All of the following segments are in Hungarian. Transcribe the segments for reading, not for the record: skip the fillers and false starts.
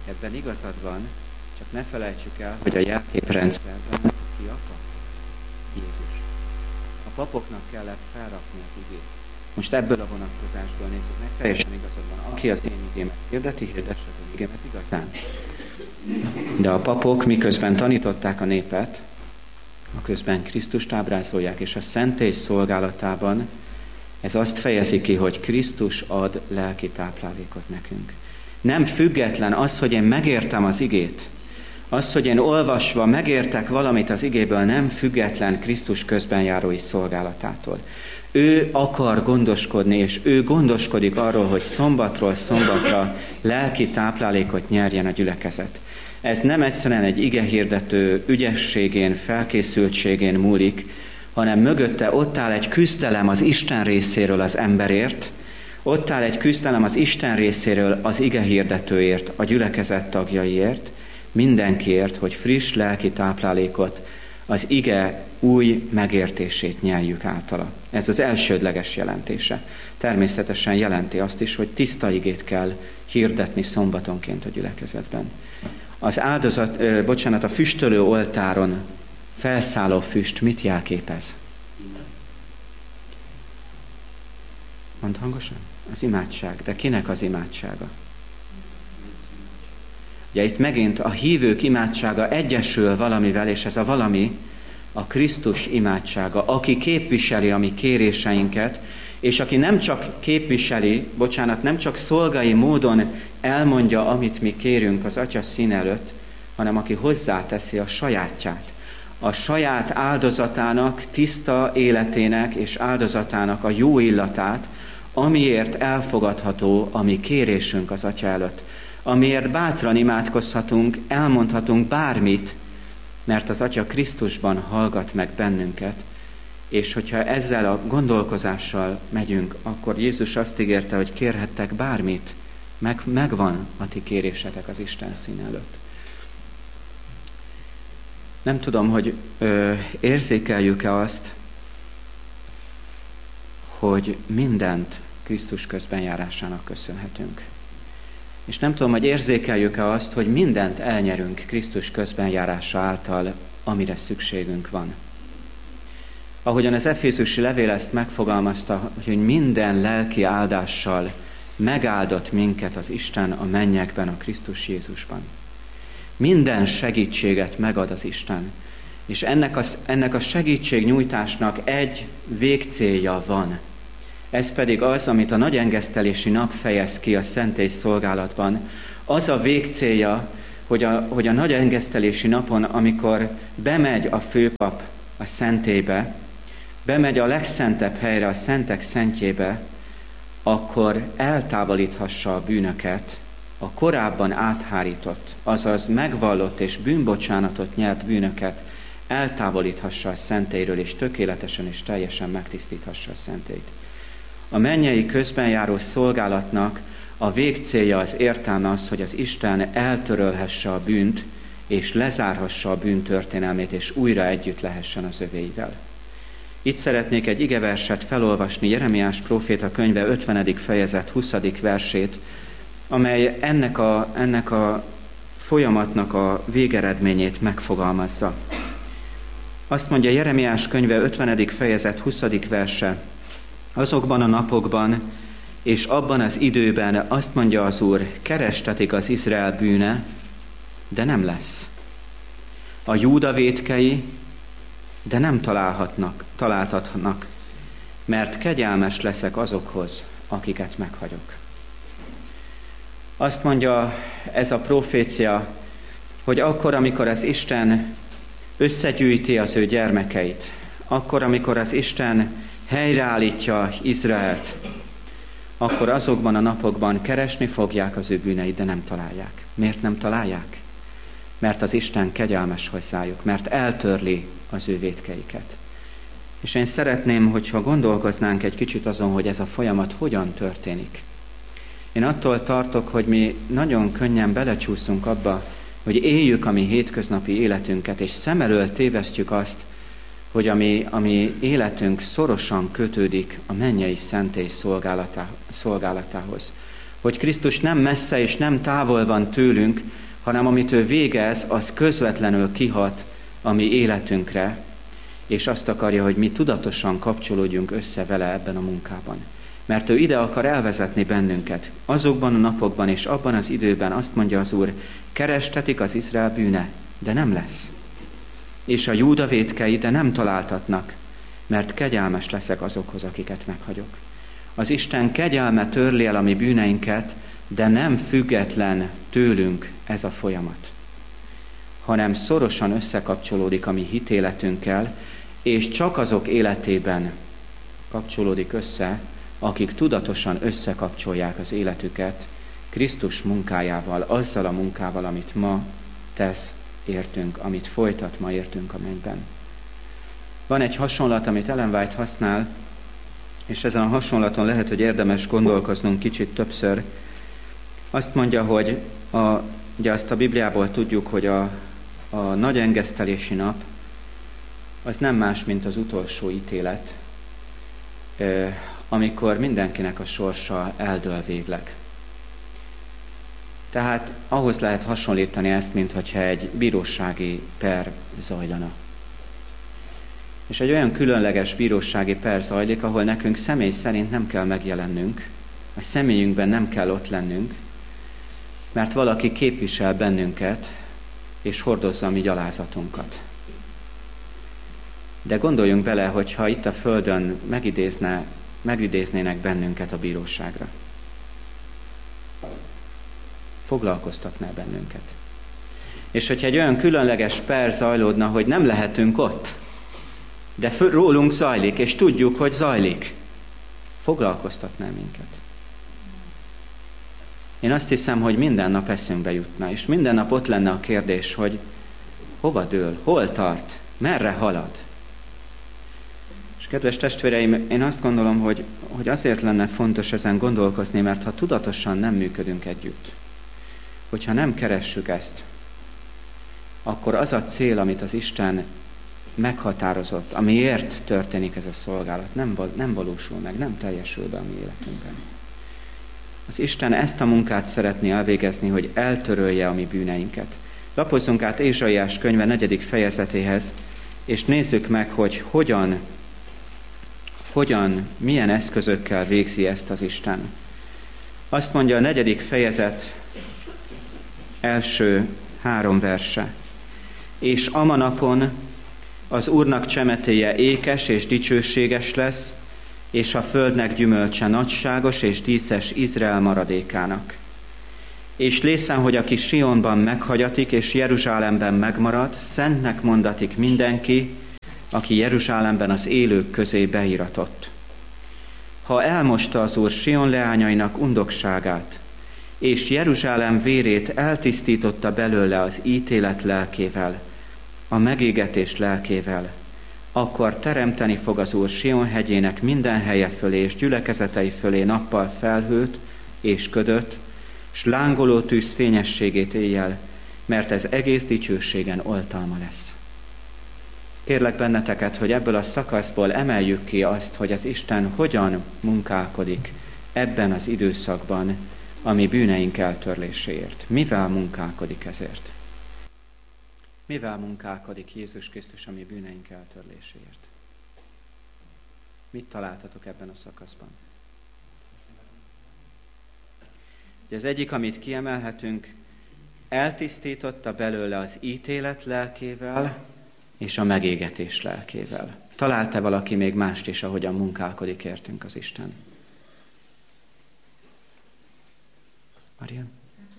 Ebben igazad van, csak ne felejtsük el, hogy a jelképrendszerben ki a pap? Jézus. A papoknak kellett felrakni az igét. Most ebből a vonatkozásból nézzük meg, teljesen igazad van. Aki az én igémet hirdeti, hirdesse az igémet igazán. De a papok miközben tanították a népet, aközben Krisztust ábrázolják, és a szentély szolgálatában ez azt fejezi ki, hogy Krisztus ad lelki táplálékot nekünk. Nem független az, hogy én megértem az igét, az, hogy én olvasva megértek valamit az igéből, nem független Krisztus közbenjárói szolgálatától. Ő akar gondoskodni, és ő gondoskodik arról, hogy szombatról szombatra lelki táplálékot nyerjen a gyülekezet. Ez nem egyszerűen egy igehirdető ügyességén, felkészültségén múlik, hanem mögötte ott áll egy küzdelem az Isten részéről az emberért, ott áll egy küzdelem az Isten részéről az igehirdetőért, a gyülekezet tagjaiért, mindenkiért, hogy friss lelki táplálékot, az ige új megértését nyerjük általa. Ez az elsődleges jelentése. Természetesen jelenti azt is, hogy tiszta igét kell hirdetni szombatonként a gyülekezetben. Az a füstölő oltáron felszálló füst mit jelképez? Mondd hangosan. Az imádság. De kinek az imádsága? Ugye itt megint a hívők imádsága egyesül valamivel, és ez a valami a Krisztus imádsága, aki képviseli a mi kéréseinket, és aki nem csak képviseli, nem csak szolgai módon elmondja, amit mi kérünk az Atya szín előtt, hanem aki hozzáteszi a sajátját. A saját áldozatának, tiszta életének és áldozatának a jó illatát, amiért elfogadható a mi kérésünk az Atya előtt. Amiért bátran imádkozhatunk, elmondhatunk bármit, mert az Atya Krisztusban hallgat meg bennünket, és hogyha ezzel a gondolkozással megyünk, akkor Jézus azt ígérte, hogy kérhettek bármit, megvan a ti kérésetek az Isten szín előtt. Nem tudom, hogy érzékeljük-e azt, hogy mindent Krisztus közbenjárásának köszönhetünk. És nem tudom, hogy érzékeljük-e azt, hogy mindent elnyerünk Krisztus közbenjárása által, amire szükségünk van. Ahogyan az Efézusi levél ezt megfogalmazta, hogy minden lelki áldással megáldott minket az Isten a mennyekben, a Krisztus Jézusban. Minden segítséget megad az Isten, és ennek a segítségnyújtásnak egy végcélja van. Ez pedig az, amit a nagyengesztelési nap fejez ki a szentély szolgálatban. Az a végcélja, hogy a nagyengesztelési napon, amikor bemegy a főpap a szentélybe, bemegy a legszentebb helyre, a szentek szentjébe, akkor eltávolíthassa a bűnöket, a korábban áthárított, azaz megvallott és bűnbocsánatot nyert bűnöket eltávolíthassa a szentélyről, és tökéletesen és teljesen megtisztíthassa a szentélyt. A mennyei közbenjáró szolgálatnak a végcélja, az értelme az, hogy az Isten eltörölhesse a bűnt, és lezárhassa a bűn történelmét, és újra együtt lehessen az övéivel. Itt szeretnék egy igeverset felolvasni, Jeremiás próféta könyve 50. fejezet 20. versét, amely ennek a folyamatnak a végeredményét megfogalmazza. Azt mondja Jeremiás könyve 50. fejezet 20. verse: azokban a napokban és abban az időben azt mondja az Úr, kerestetik az Izrael bűne, de nem lesz. A Júda vétkei, de nem találtatnak, mert kegyelmes leszek azokhoz, akiket meghagyok. Azt mondja ez a profécia, hogy akkor, amikor az Isten összegyűjti az ő gyermekeit, akkor, amikor az Isten helyreállítja Izraelt, akkor azokban a napokban keresni fogják az ő bűneit, de nem találják. Miért nem találják? Mert az Isten kegyelmes hozzájuk, mert eltörli az ő vétkeiket. És én szeretném, hogyha gondolkoznánk egy kicsit azon, hogy ez a folyamat hogyan történik. Én attól tartok, hogy mi nagyon könnyen belecsúszunk abba, hogy éljük a mi hétköznapi életünket, és szem elől tévesztjük azt, hogy a mi életünk szorosan kötődik a mennyei szentély szolgálatához. Hogy Krisztus nem messze és nem távol van tőlünk, hanem amit ő végez, az közvetlenül kihat a mi életünkre, és azt akarja, hogy mi tudatosan kapcsolódjunk össze vele ebben a munkában. Mert ő ide akar elvezetni bennünket. Azokban a napokban és abban az időben azt mondja az Úr, kerestetik az Izrael bűne, de nem lesz. És a Júda vétkei, de nem találtatnak, mert kegyelmes leszek azokhoz, akiket meghagyok. Az Isten kegyelme törli el a mi bűneinket, de nem független tőlünk ez a folyamat, hanem szorosan összekapcsolódik a mi hitéletünkkel, és csak azok életében kapcsolódik össze, akik tudatosan összekapcsolják az életüket Krisztus munkájával, azzal a munkával, amit ma tesz értünk, amit folytat ma értünk a mennyben. Van egy hasonlat, amit Ellen White használ, és ezen a hasonlaton lehet, hogy érdemes gondolkoznunk kicsit többször. Azt mondja, hogy ugye azt a Bibliából tudjuk, hogy a nagy engesztelési nap az nem más, mint az utolsó ítélet, amikor mindenkinek a sorsa eldől végleg. Tehát ahhoz lehet hasonlítani ezt, mintha egy bírósági per zajlana. És egy olyan különleges bírósági per zajlik, ahol nekünk személy szerint nem kell megjelennünk, a személyünkben nem kell ott lennünk, mert valaki képvisel bennünket, és hordozza a mi gyalázatunkat. De gondoljunk bele, hogyha itt a Földön megidéznének bennünket a bíróságra. Foglalkoztatná bennünket. És hogyha egy olyan különleges per zajlódna, hogy nem lehetünk ott, de rólunk zajlik, és tudjuk, hogy zajlik, foglalkoztatná minket. Én azt hiszem, hogy minden nap eszünkbe jutna, és minden nap ott lenne a kérdés, hogy hova dől, hol tart, merre halad. És kedves testvéreim, én azt gondolom, hogy azért lenne fontos ezen gondolkozni, mert ha tudatosan nem működünk együtt, hogyha nem keressük ezt, akkor az a cél, amit az Isten meghatározott, amiért történik ez a szolgálat, nem valósul meg, nem teljesül be a mi életünkben. Az Isten ezt a munkát szeretné elvégezni, hogy eltörölje a mi bűneinket. Lapozzunk át Ézsaiás könyve 4. fejezetéhez, és nézzük meg, hogy milyen eszközökkel végzi ezt az Isten. Azt mondja a 4. fejezet első 3 verse. És ama napon az Úrnak csemetéje ékes és dicsőséges lesz, és a földnek gyümölcse nagyságos és díszes Izrael maradékának. És lészen, hogy aki Sionban meghagyatik, és Jeruzsálemben megmarad, szentnek mondatik mindenki, aki Jeruzsálemben az élők közé beíratott. Ha elmosta az Úr Sion leányainak undokságát, és Jeruzsálem vérét eltisztította belőle az ítélet lelkével, a megégetés lelkével, akkor teremteni fog az Úr Sion hegyének minden helye fölé és gyülekezetei fölé nappal felhőt és ködöt, s lángoló tűz fényességét éjjel, mert ez egész dicsőségen oltalma lesz. Kérlek benneteket, hogy ebből a szakaszból emeljük ki azt, hogy az Isten hogyan munkálkodik ebben az időszakban a mi bűneink eltörléséért. Mivel munkálkodik ezért? Mivel munkálkodik Jézus Krisztus a mi bűneink eltörléséért? Mit találtatok ebben a szakaszban? De az egyik, amit kiemelhetünk, eltisztította belőle az ítélet lelkével és a megégetés lelkével. Talált-e valaki még mást is, ahogyan munkálkodik értünk az Isten? Marian?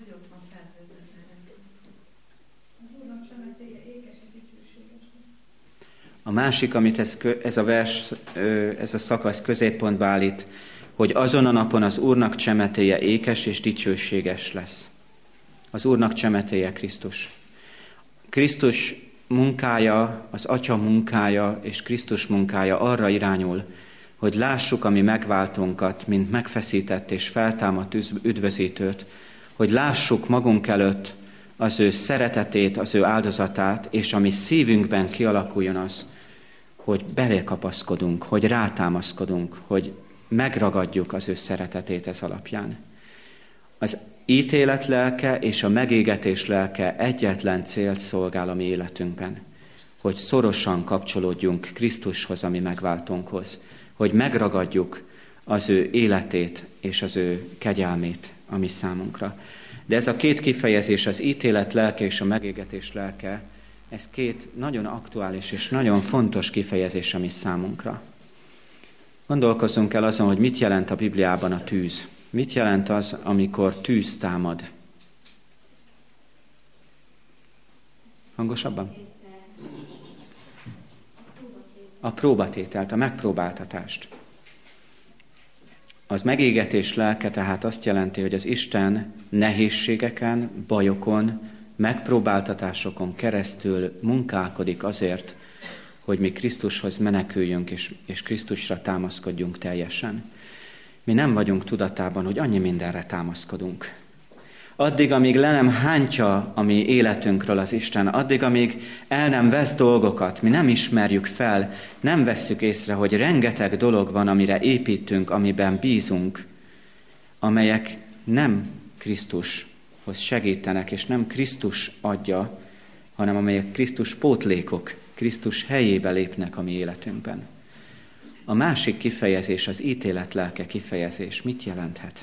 A másik, amit ez a vers, ez a szakasz középpontba állít, hogy azon a napon az Úrnak csemetéje ékes és dicsőséges lesz. Az Úrnak csemetéje Krisztus. Krisztus munkája, az Atya munkája és Krisztus munkája arra irányul, hogy lássuk a mi megváltónkat, mint megfeszített és feltámadt üdvözítőt, hogy lássuk magunk előtt az ő szeretetét, az ő áldozatát, és ami szívünkben kialakuljon az, hogy belékapaszkodunk, hogy rátámaszkodunk, hogy megragadjuk az ő szeretetét ez alapján. Az ítélet lelke és a megégetés lelke egyetlen célt szolgál a mi életünkben, hogy szorosan kapcsolódjunk Krisztushoz, a mi megváltónkhoz, hogy megragadjuk az ő életét és az ő kegyelmét a mi számunkra. De ez a két kifejezés, az ítélet lelke és a megégetés lelke, ez két nagyon aktuális és nagyon fontos kifejezés a mi számunkra. Gondolkozzunk el azon, hogy mit jelent a Bibliában a tűz. Mit jelent az, amikor tűz támad? Hangosabban? A próbatételt, a megpróbáltatást. Az megégetés lelke tehát azt jelenti, hogy az Isten nehézségeken, bajokon, megpróbáltatásokon keresztül munkálkodik azért, hogy mi Krisztushoz meneküljünk és Krisztusra támaszkodjunk teljesen. Mi nem vagyunk tudatában, hogy annyi mindenre támaszkodunk. Addig, amíg le nem hántja a mi életünkről az Isten, addig, amíg el nem vesz dolgokat, mi nem ismerjük fel, nem vesszük észre, hogy rengeteg dolog van, amire építünk, amiben bízunk, amelyek nem Krisztushoz segítenek, és nem Krisztus adja, hanem amelyek Krisztus pótlékok, Krisztus helyébe lépnek a mi életünkben. A másik kifejezés, az ítélet lelke kifejezés. Mit jelenthet?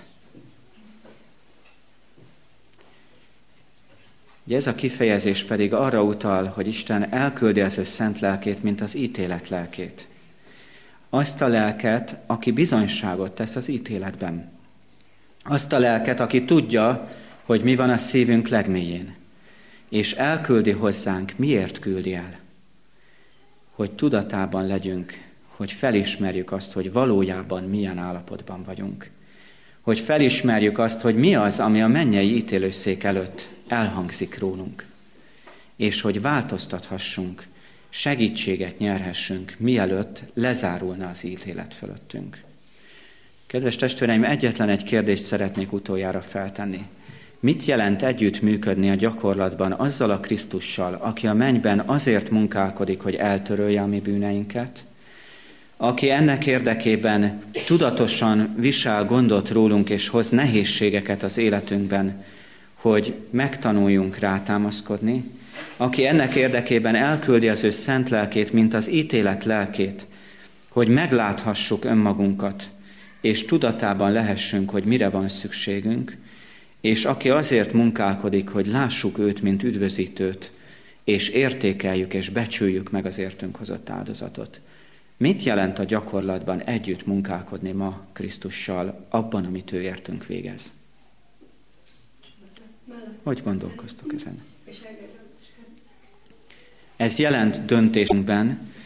Ugye ez a kifejezés pedig arra utal, hogy Isten elküldi az ő szent lelkét, mint az ítélet lelkét. Azt a lelket, aki bizonyságot tesz az ítéletben. Azt a lelket, aki tudja, hogy mi van a szívünk legmélyén. És elküldi hozzánk. Miért küldi el? Hogy tudatában legyünk, hogy felismerjük azt, hogy valójában milyen állapotban vagyunk. Hogy felismerjük azt, hogy mi az, ami a mennyei ítélőszék előtt elhangzik rólunk. És hogy változtathassunk, segítséget nyerhessünk, mielőtt lezárulna az ítélet fölöttünk. Kedves testvéreim, egyetlen egy kérdést szeretnék utoljára feltenni. Mit jelent együttműködni a gyakorlatban azzal a Krisztussal, aki a mennyben azért munkálkodik, hogy eltörölje a mi bűneinket, aki ennek érdekében tudatosan visel gondot rólunk és hoz nehézségeket az életünkben, hogy megtanuljunk rátámaszkodni, aki ennek érdekében elküldi az ő szent lelkét, mint az ítélet lelkét, hogy megláthassuk önmagunkat, és tudatában lehessünk, hogy mire van szükségünk, és aki azért munkálkodik, hogy lássuk őt, mint üdvözítőt, és értékeljük és becsüljük meg az értünk hozott áldozatot. Mit jelent a gyakorlatban együtt munkálkodni ma Krisztussal abban, amit ő értünk végez? Hogy gondolkoztok ezen? Ez jelent döntésünkben,